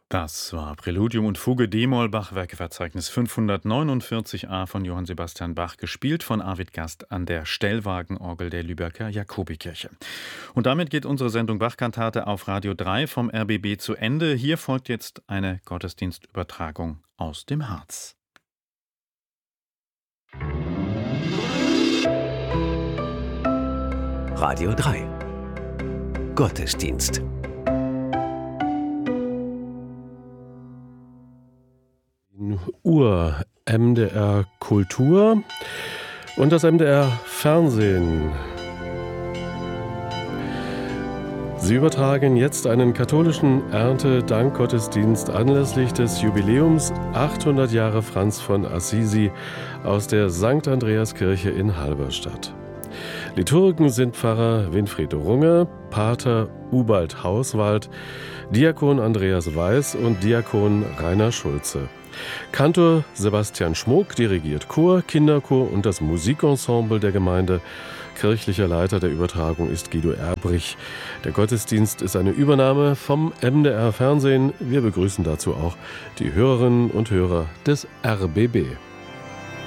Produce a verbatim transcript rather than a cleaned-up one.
Das war Präludium und Fuge d-Moll, Bachwerkeverzeichnis fünfhundertneunundvierzig a von Johann Sebastian Bach, gespielt von Arvid Gast an der Stellwagenorgel der Lübecker Jakobikirche. Und damit geht unsere Sendung Bachkantate auf Radio drei vom R B B zu Ende. Hier folgt jetzt eine Gottesdienstübertragung aus dem Harz. Radio drei Gottesdienst. Uhr M D R Kultur und das M D R Fernsehen. Sie übertragen jetzt einen katholischen Erntedankgottesdienst anlässlich des Jubiläums achthundert Jahre Franz von Assisi aus der Sankt Andreaskirche in Halberstadt. Liturgen sind Pfarrer Winfried Runge, Pater Ubald Hauswald, Diakon Andreas Weiß und Diakon Rainer Schulze. Kantor Sebastian Schmuck dirigiert Chor, Kinderchor und das Musikensemble der Gemeinde. Kirchlicher Leiter der Übertragung ist Guido Erbrich. Der Gottesdienst ist eine Übernahme vom M D R Fernsehen. Wir begrüßen dazu auch die Hörerinnen und Hörer des R B B.